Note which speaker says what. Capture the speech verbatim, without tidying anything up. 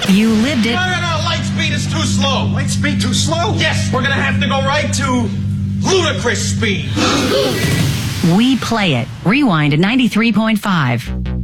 Speaker 1: You lived it.
Speaker 2: No, no, no, light speed is too slow.
Speaker 3: Light speed too slow?
Speaker 2: Yes, we're gonna have to go right to ludicrous speed.
Speaker 1: We play it. Rewind to ninety-three point five.